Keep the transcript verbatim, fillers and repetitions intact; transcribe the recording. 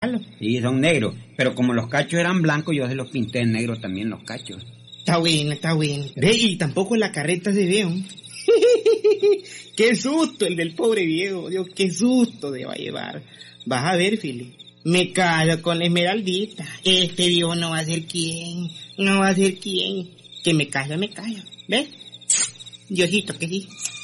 Sí, son negros, pero como los cachos eran blancos, yo se los pinté en negro también los cachos. Está bueno, está bueno. Ve, y tampoco la carreta se ve, ¿no? Qué susto el del pobre viejo, Dios, qué susto te va a llevar. Vas a ver, Fili, me callo con la Esmeraldita. Este viejo no va a ser quien, no va a ser quien. Que me callo, me callo, ¿ves? Diosito, que sí.